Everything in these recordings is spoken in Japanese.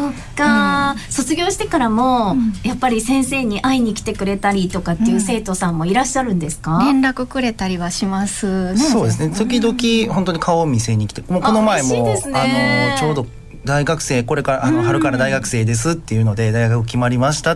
っか、卒業してからも、やっぱり先生に会いに来てくれたりとかっていう生徒さんもいらっしゃるんですか？ 連絡くれたりはしますね。 そうですね、時々本当に顔を見せに来て、もうこの前もちょうど大学生、これから春から大学生ですっていうので、大学決まりましたって、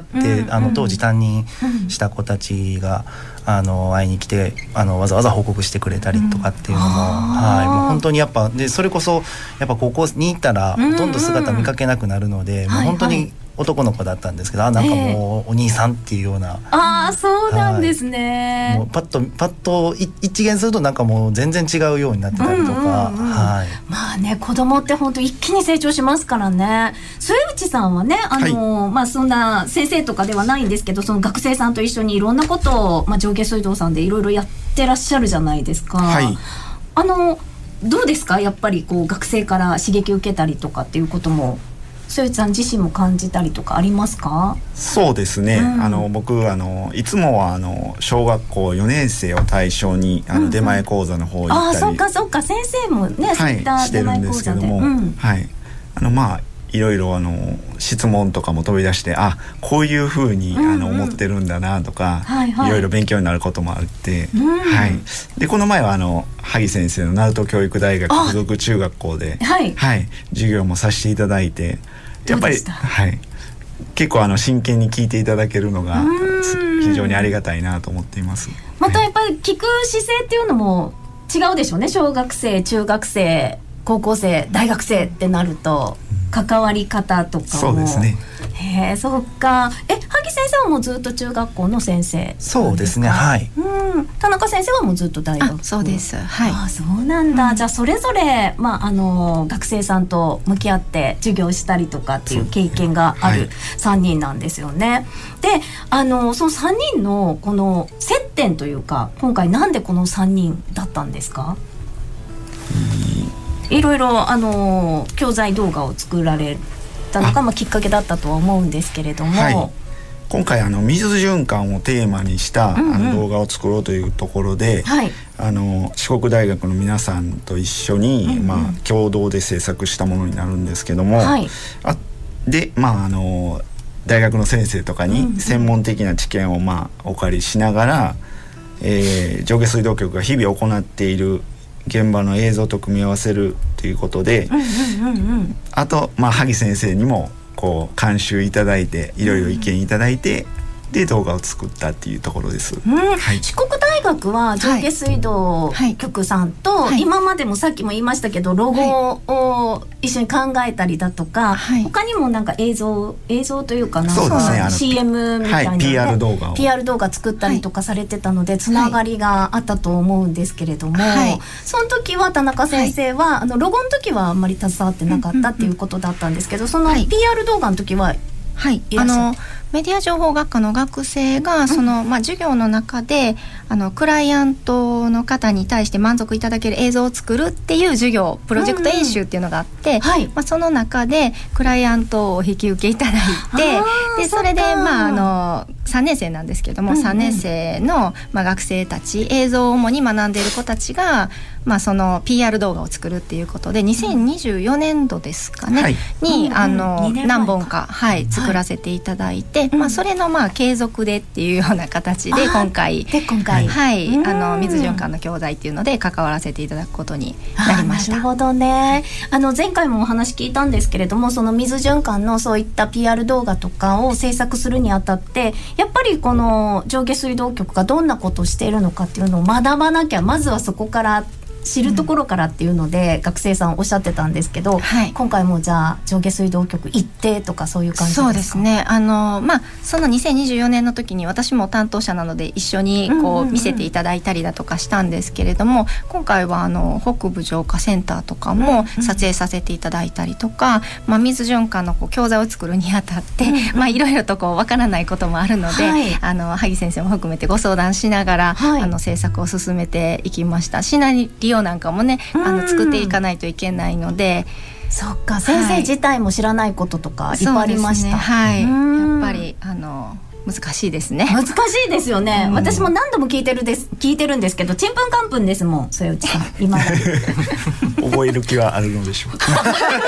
当時担任した子たちが会いに来てわざわざ報告してくれたりとかっていうのも、もう本当にやっぱで、それこそやっぱ高校に行ったらほとんど姿見かけなくなるので、もう本当に男の子だったんですけど、なんかもうお兄さんっていうような、 そうなんですね。 もうパッと一見するとなんかもう全然違うようになってたりとか、 まあね、子供って本当一気に成長しますからね。末内さんはね、そんな先生とかではないんですけど、その学生さんと一緒にいろんなことを、上下水道さんでいろいろやってらっしゃるじゃないですか。どうですか、やっぱりこう学生から刺激を受けたりとかっていうことも末内さん自身も感じたりとかありますか？ そうですね、僕いつもは小学校4年生を対象に出前講座の方行ったり、 そうか先生もね、そういった出前講座でしてるんですけども、いろいろ質問とかも飛び出して、こういうふうに思ってるんだなとか、いろいろ勉強になることもあって、でこの前は萩先生の鳴門教育大学附属中学校で、授業もさせていただいて、やっぱり結構真剣に聞いていただけるのが非常にありがたいなと思っています。 またやっぱり聞く姿勢っていうのも違うでしょうね。小学生、中学生、高校生、大学生ってなると関わり方とかも。 そうですね。 そっか。萩先生はもうずっと中学校の先生？ そうですね、 田中先生はもうずっと大学？ そうです。 そうなんだ。じゃあそれぞれ、学生さんと向き合って授業したりとかっていう経験がある3人なんですよね。でその3人のこの接点というか、今回なんでこの3人だったんですか？いろいろ教材動画を作られたのがきっかけだったとは思うんですけれども、 今回水循環をテーマにした動画を作ろうというところで、四国大学の皆さんと一緒に、共同で制作したものになるんですけども、で大学の先生とかに専門的な知見をお借りしながら、上下水道局が日々行っている現場の映像と組み合わせるということで、あと萩先生にも監修いただいて、いろいろ意見いただいて、で動画を作ったっていうところです。 四国大学は上下水道局さんと、今までもさっきも言いましたけど、ロゴを一緒に考えたりだとか、他にもなんか映像というかな、CM みたいな、 PR 動画作ったりとかされてたので、つながりがあったと思うんですけれども、その時は田中先生は、ロゴの時はあんまり携わってなかったっていうことだったんですけど、その PR 動画の時はメディア情報学科の学生が授業の中でクライアントの方に対して満足いただける映像を作るっていう授業、プロジェクト演習っていうのがあって、その中でクライアントを引き受けいただいて、でそれで3年生なんですけども、3年生の学生たち、映像を主に学んでいる子たちがその PR 動画を作るっていうことで、2024年度ですかね、に何本か作らせていただいて、それの継続でっていうような形で今回水循環の教材っていうので関わらせていただくことになりました。 なるほどね。前回もお話聞いたんですけれども、その水循環のそういった PR 動画とかを制作するにあたって、やっぱりこの上下水道局がどんなことをしているのかっていうのを学ばなきゃ、まずはそこから知るところからっていうので、学生さんおっしゃってたんですけど、今回もじゃあ上下水道局行ってとかそういう感じですか？ そうですね。その2024年の時に私も担当者なので一緒に見せていただいたりだとかしたんですけれども、今回は北部浄化センターとかも撮影させていただいたりとか、水循環の教材を作るにあたって、いろいろとわからないこともあるので、萩先生も含めてご相談しながら、制作を進めていきました。シナリオなんかもね、作っていかないといけないので、 そっか、先生自体も知らないこととかいっぱいありました。やっぱり難しいですね。 難しいですよね。私も何度も聞いてるんですけど、ちんぷんかんぷんですもん、そういううちさん今覚える気はあるのでしょうか。